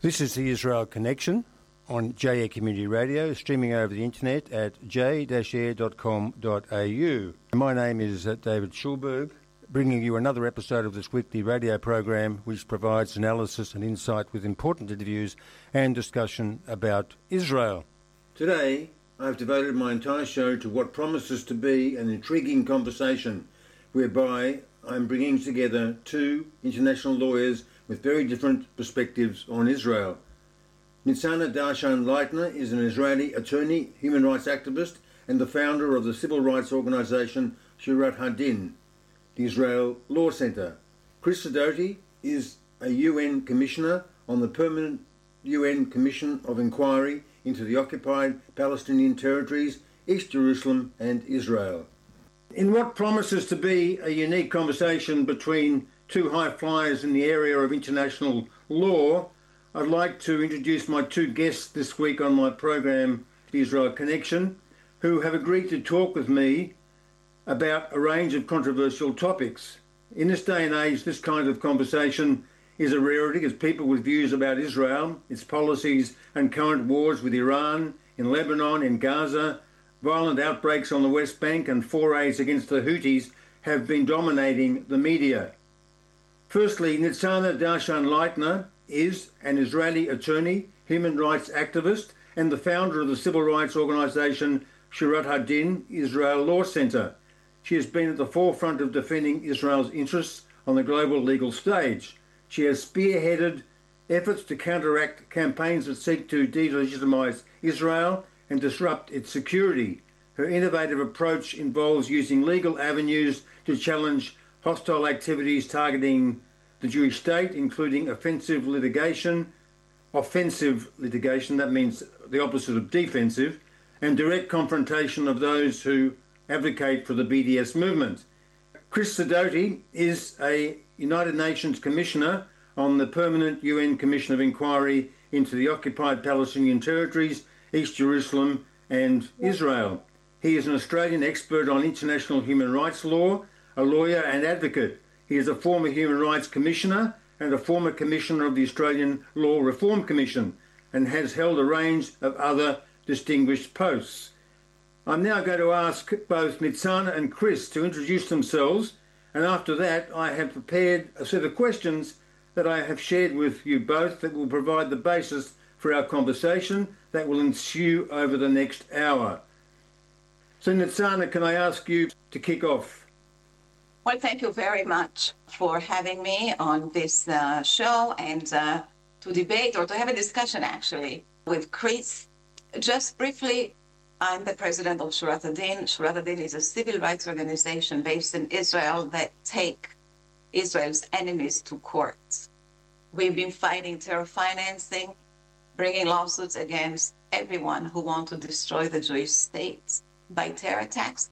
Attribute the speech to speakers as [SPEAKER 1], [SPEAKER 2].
[SPEAKER 1] This is the Israel Connection on J-Air Community Radio, streaming over the internet at j-air.com.au. My name is David Schulberg, bringing you another episode of this weekly radio program which provides analysis and insight with important interviews and discussion about Israel. Today, I've devoted my entire show to what promises to be an intriguing conversation whereby I'm bringing together two international lawyers with very different perspectives on Israel. Nitzana Darshan-Leitner is an Israeli attorney, human rights activist, and the founder of the civil rights organisation Shorat Hadin, the Israel Law Centre. Chris Sidoti is a UN Commissioner on the Permanent UN Commission of Inquiry into the Occupied Palestinian Territories, East Jerusalem and Israel. In what promises to be a unique conversation between two high flyers in the area of international law, I'd like to introduce my two guests this week on my program, The Israel Connection, who have agreed to talk with me about a range of controversial topics. In this day and age, this kind of conversation is a rarity as people with views about Israel, its policies and current wars with Iran, in Lebanon, in Gaza, violent outbreaks on the West Bank and forays against the Houthis have been dominating the media. Firstly, Nitzana Darshan-Leitner is an Israeli attorney, human rights activist, and the founder of the civil rights organisation Shorat Hadin Israel Law Centre. She has been at the forefront of defending Israel's interests on the global legal stage. She has spearheaded efforts to counteract campaigns that seek to delegitimise Israel and disrupt its security. Her innovative approach involves using legal avenues to challenge hostile activities targeting the Jewish state, including offensive litigation, that means the opposite of defensive, and direct confrontation of those who advocate for the BDS movement. Chris Sidoti is a United Nations Commissioner on the Permanent UN Commission of Inquiry into the Occupied Palestinian Territories, East Jerusalem and Israel. He is an Australian expert on international human rights law, a lawyer and advocate. He is a former Human Rights Commissioner and a former Commissioner of the Australian Law Reform Commission and has held a range of other distinguished posts. I'm now going to ask both Nitzana and Chris to introduce themselves, and after that I have prepared a set of questions that I have shared with you both that will provide the basis for our conversation that will ensue over the next hour. So Nitzana, can I ask you to kick off?
[SPEAKER 2] Well, thank you very much for having me on this show and to debate or to have a discussion actually with Chris. Just briefly, I'm the president of Shorat Hadin. Shorat Hadin is a civil rights organization based in Israel that take Israel's enemies to court. We've been fighting terror financing, bringing lawsuits against everyone who wants to destroy the Jewish state by terror attacks